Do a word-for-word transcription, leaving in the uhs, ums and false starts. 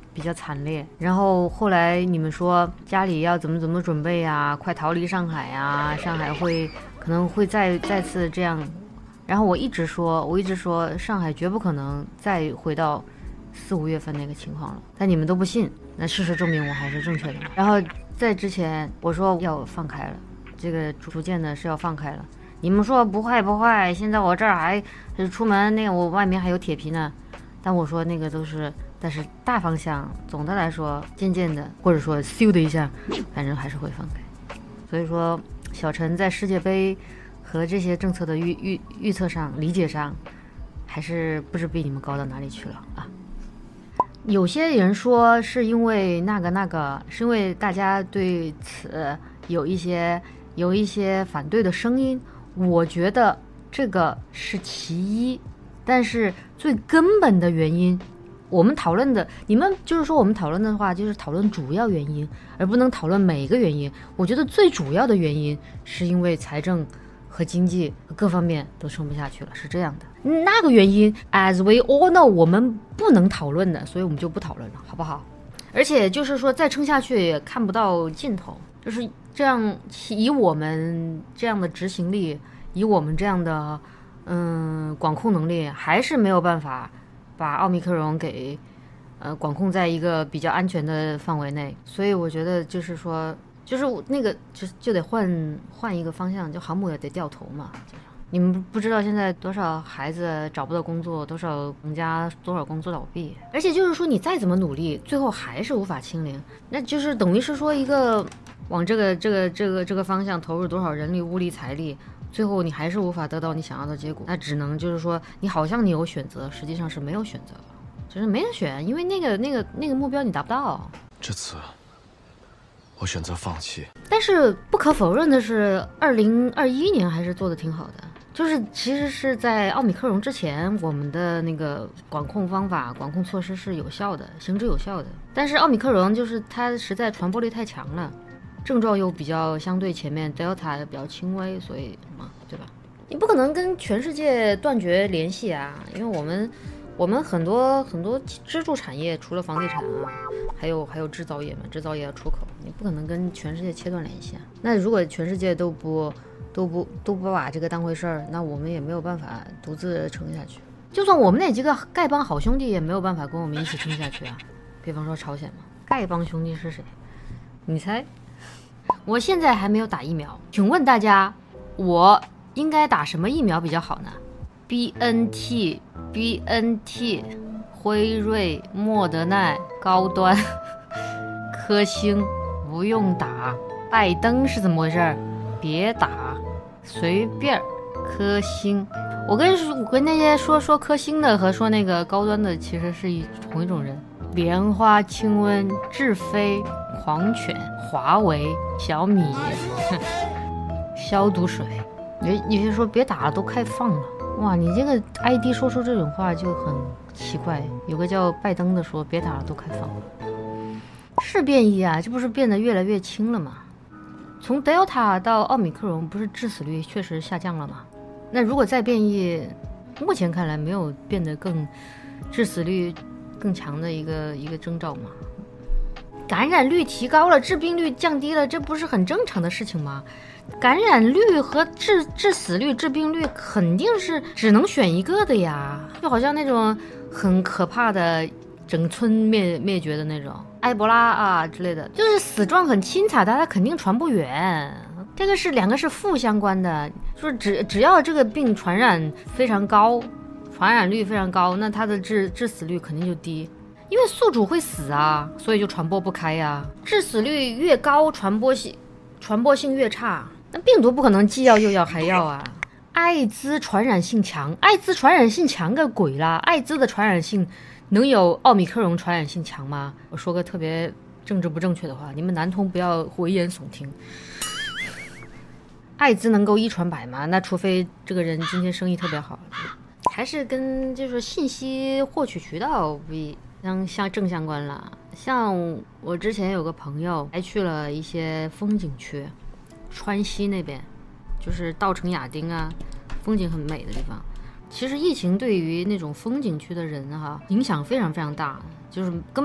比较惨烈。然后后来你们说家里要怎么怎么准备啊，快逃离上海啊，上海会可能会再再次这样。然后我一直说，我一直说上海绝不可能再回到四五月份那个情况了，但你们都不信。那事实证明我还是正确的。然后在之前我说要放开了，这个逐渐的是要放开了。你们说不会不会，现在我这儿还出门那个我外面还有铁皮呢。但我说那个都是，但是大方向总的来说，渐渐的或者说咻的一下，反正还是会放开。所以说小陈在世界杯和这些政策的预预预测上、理解上，还是不知比你们高到哪里去了啊。有些人说是因为那个那个，是因为大家对此有一些有一些反对的声音。我觉得这个是其一，但是最根本的原因，我们讨论的，你们就是说我们讨论的话，就是讨论主要原因，而不能讨论每一个原因。我觉得最主要的原因是因为财政和经济各方面都撑不下去了，是这样的。那个原因 as we all know 我们不能讨论的，所以我们就不讨论了，好不好？而且就是说再撑下去也看不到尽头，就是这样，以我们这样的执行力，以我们这样的嗯管控能力，还是没有办法把奥密克戎给呃管控在一个比较安全的范围内。所以我觉得就是说就是那个就就得换换一个方向，就航母也得掉头嘛。你们不知道现在多少孩子找不到工作，多少人家多少公司倒闭，而且就是说你再怎么努力，最后还是无法清零，那就是等于是说一个往这个这个这个这个方向投入多少人力物力财力，最后你还是无法得到你想要的结果。那只能就是说你好像你有选择，实际上是没有选择，就是没得选，因为那个那个那个目标你达不到。 这次我选择放弃。 但是不可否认的是，二零二一年还是做的挺好的。就是其实是在奥密克戎之前，我们的那个管控方法、管控措施是有效的，行之有效的。但是奥密克戎就是它实在传播力太强了，症状又比较相对前面 Delta 比较轻微，所以嘛，对吧？你不可能跟全世界断绝联系啊，因为我们我们很多很多支柱产业，除了房地产啊，还有还有制造业嘛，制造业要出口，你不可能跟全世界切断联系啊。那如果全世界都不都不都不把这个当回事儿，那我们也没有办法独自撑下去。就算我们那几个丐帮好兄弟也没有办法跟我们一起撑下去啊。比方说朝鲜嘛，丐帮兄弟是谁？你猜？我现在还没有打疫苗，请问大家，我应该打什么疫苗比较好呢 ？B N T、B N T、辉瑞、莫德纳、高端、科兴不用打，拜登是怎么回事？别打。随便科兴，我跟我跟那些说说科兴的和说那个高端的其实是一同一种人。莲花清瘟、智飞、狂犬、华为、小米、消毒水，你你就说别打了，都开放了。哇，你这个 I D 说出这种话就很奇怪。有个叫拜登的说别打了，都开放了，是变异啊，这不是变得越来越轻了吗？从 Delta 到奥密克戎，不是致死率确实下降了吗？那如果再变异，目前看来没有变得更致死率更强的一个一个征兆吗？感染率提高了，致病率降低了，这不是很正常的事情吗？感染率和致致死率、致病率肯定是只能选一个的呀，就好像那种很可怕的整村灭灭绝的那种埃博拉啊之类的，就是死状很轻彩的，它肯定传不远。这个是两个是负相关的，说只只要这个病传染非常高，传染率非常高，那它的致致死率肯定就低，因为宿主会死啊，所以就传播不开呀。致死率越高，传播性传播性越差，那病毒不可能既要又要还要啊。艾滋传染性强，艾滋传染性强个鬼啦！艾滋的传染性能有奥密克戎传染性强吗？我说个特别政治不正确的话，你们男同不要危言耸听。艾滋能够一传百吗？那除非这个人今天生意特别好，还是跟就是信息获取渠道不相相正相关了。像我之前有个朋友还去了一些风景区，川西那边就是稻城亚丁啊，风景很美的地方。其实疫情对于那种风景区的人哈、啊，影响非常非常大，就是根本